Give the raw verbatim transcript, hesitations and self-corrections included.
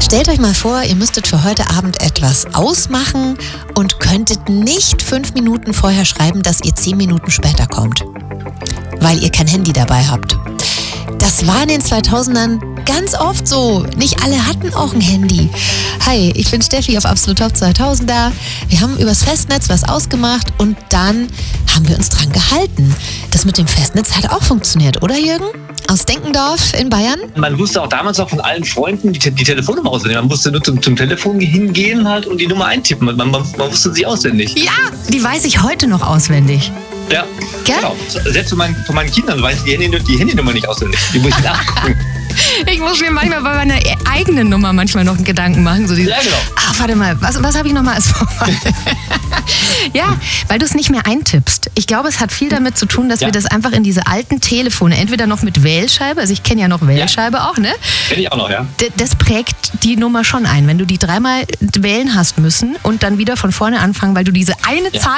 Stellt euch mal vor, ihr müsstet für heute Abend etwas ausmachen und könntet nicht fünf Minuten vorher schreiben, dass ihr zehn Minuten später kommt, weil ihr kein Handy dabei habt. Das war in den zweitausendern ganz oft so. Nicht alle hatten auch ein Handy. Hi, ich bin Steffi auf Absolut Top zweitausender. Wir haben übers Festnetz was ausgemacht und dann haben wir uns dran gehalten. Das mit dem Festnetz hat auch funktioniert, oder Jürgen? Aus Denkendorf in Bayern? Man wusste auch damals auch von allen Freunden die, die Telefonnummer auswendig. Man musste nur zum, zum Telefon hingehen halt und die Nummer eintippen. Man, man, man wusste sie auswendig. Ja, die weiß ich heute noch auswendig. Ja, Gell? genau. Selbst von meinen, von meinen Kindern weiß ich die, Handy, die Handynummer nicht auswendig. Die muss ich nachgucken. Ich muss mir manchmal bei meiner eigenen Nummer manchmal noch einen Gedanken machen. So diese, Ja, genau. Ah, warte mal, was, was habe ich nochmal als Vorwahl? Ja, weil du es nicht mehr eintippst. Ich glaube, es hat viel damit zu tun, dass Ja. wir das einfach in diese alten Telefone, entweder noch mit Wählscheibe, also ich kenne ja noch Wählscheibe auch, ne? Kenn ich auch noch, ja. D- Das prägt die Nummer schon ein. Wenn du die dreimal wählen hast müssen und dann wieder von vorne anfangen, weil du diese eine Ja. Zahl